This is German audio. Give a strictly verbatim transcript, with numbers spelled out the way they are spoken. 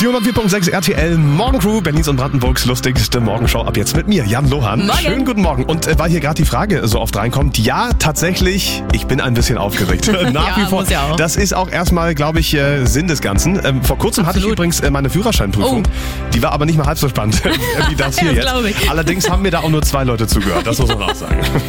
Die hundertvier Komma sechs R T L Morgencrew, Berlins und Brandenburgs lustigste Morgenshow ab jetzt mit mir, Jan Lohan. Morgen. Schönen guten Morgen. Und äh, weil hier gerade die Frage so oft reinkommt, ja, tatsächlich, ich bin ein bisschen aufgeregt. Nach Ja, wie vor. muss ja auch. Das ist auch erstmal, glaube ich, äh, Sinn des Ganzen. Ähm, vor kurzem hatte ich Absolut. übrigens äh, meine Führerscheinprüfung. Oh. Die war aber nicht mal halb so spannend wie das hier Das jetzt. glaube ich. Allerdings haben mir da auch nur zwei Leute zugehört, das muss man auch sagen.